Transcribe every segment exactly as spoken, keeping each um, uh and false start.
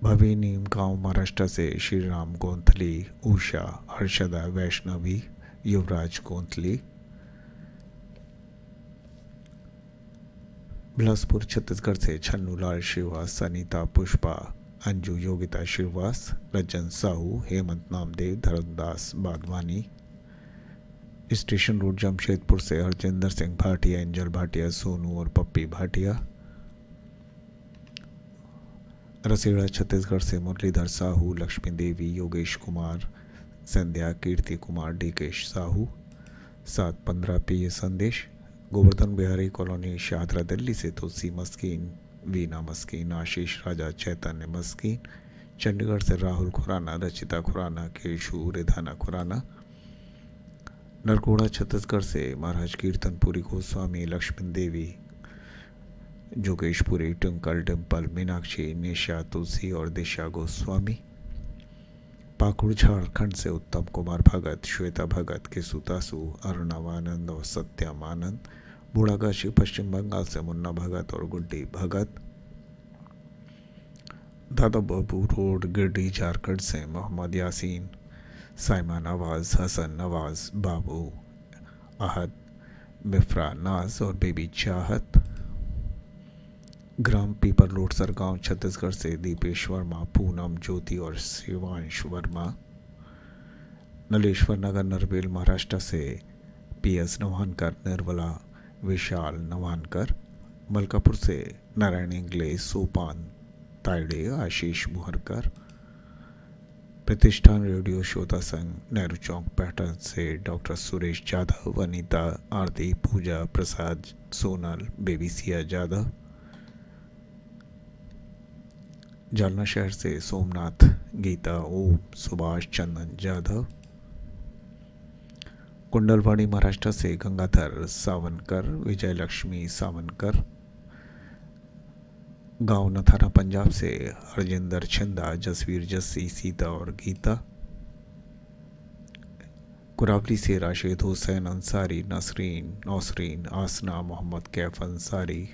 भविनी गांव महाराष्ट्र से श्रीराम गोंथली, उषा, हर्षदा वैष्णवी, युवराज गोंथली। बिलासपुर छत्तीसगढ़ से छन्नूलाल श्रीवास, सनीता पुष्पा, अंजू योगिता श्रीवास, रजन साहू, हेमंत नामदेव, धर्मदास बागवानी। स्टेशन रोड जमशेदपुर से हरजिंदर सिंह भाटिया, एंजल भाटिया, सोनू और पप्पी भाटिया। रसेड़ा छत्तीसगढ़ से मुरलीधर साहू, लक्ष्मी देवी, योगेश कुमार, संध्या, कीर्ति कुमार, डीकेश साहू। सात पंद्रह पे ये संदेश। गोवर्धन बिहारी कॉलोनी, शाहदरा, दिल्ली से तुलसी मस्कीन, वीना मस्कीन, आशीष राजा, चैतन्य मस्कीन। चंडीगढ़ से राहुल खुराना, रचिता खुराना, केशु, रिधाना खुराना। नरकोड़ा छत्तीसगढ़ से महाराज कीर्तनपुरी गोस्वामी, लक्ष्मण देवी, जोगेशपुरी, ट्विंकल, डिम्पल, मीनाक्षी, निशा, तुलसी और दिशा गोस्वामी। पाकुड़ झारखंड से उत्तम कुमार भगत, श्वेता भगत, किसुतासु, अरुणवानंद और सत्यम आनंद। बूढ़ागाछी पश्चिम बंगाल से मुन्ना भगत और गुड्डी भगत। दादा बाबू रोड, गिरडी, झारखंड से मोहम्मद यासीन, साइमा नवाज, हसन नवाज, बाबू आहद, मिफ्रा नाज और बेबी चाहत। ग्राम पीपर रोड, सरगांव छत्तीसगढ़ से दीपेश वर्मा, पूनम, ज्योति और शिवांश वर्मा। नलेश्वर नगर, नरबेल, महाराष्ट्र से पीएस नवानकर, निर्मला, विशाल नवानकर। मलकापुर से नारायण इंग्ले, सोपान ताइडे, आशीष मुहरकर। प्रतिष्ठान रेडियो श्रोता संघ, नेहरू चौक, पैटर्न से डॉक्टर सुरेश जाधव, वनीता, आरती, पूजा, प्रसाद, सोनल, बेबी सिया जाधव। जालना शहर से सोमनाथ, गीता, ओम, सुभाष, चंदन जाधव। कुंडलवाड़ी महाराष्ट्र से गंगाधर सावनकर, विजय लक्ष्मी सावनकर। गांव नथाना पंजाब से हरजिंदर छिंदा, जसवीर, जस्सी, सीता और गीता। कुरावली से राशिद हुसैन अंसारी, नसरीन, नौसरीन, आसना, मोहम्मद कैफ अंसारी।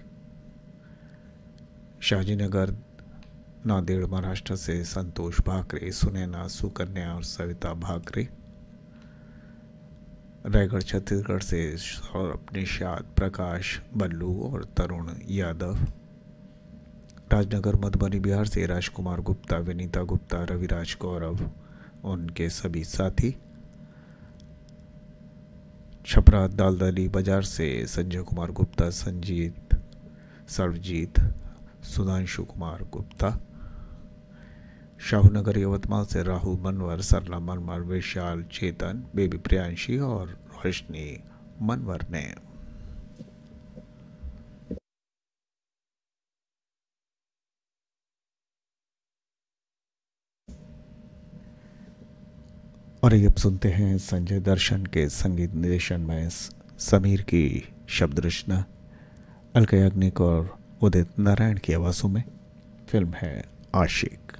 शाहजीनगर नांदेड़ महाराष्ट्र से संतोष भाकरे, सुनैना, सुकन्या और सविता भाकरे। रायगढ़ छत्तीसगढ़ से सौरभ, निषाद, प्रकाश, बल्लू और तरुण यादव। राजनगर मधुबनी बिहार से राजकुमार गुप्ता, विनीता गुप्ता, रविराज गौरव, उनके सभी साथी। छपरा दालदली बाजार से संजय कुमार गुप्ता, संजीत, सर्वजीत, सुधांशु कुमार गुप्ता। शाहूनगर यवतमाल से राहुल मनवर, सरला मनवर, विशाल, चेतन, बेबी प्रियांशी और रोशनी मनवर ने। और अब सुनते हैं संजय दर्शन के संगीत निर्देशन में समीर की शब्द रचना, अलका याग्निक और उदित नारायण की आवाज़ों में। फिल्म है आशिक।